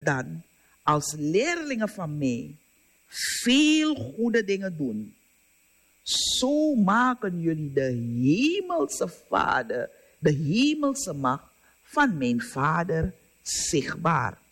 dan als leerlingen van mij veel goede dingen doen, zo maken jullie de hemelse Vader, de hemelse macht van mijn Vader zichtbaar.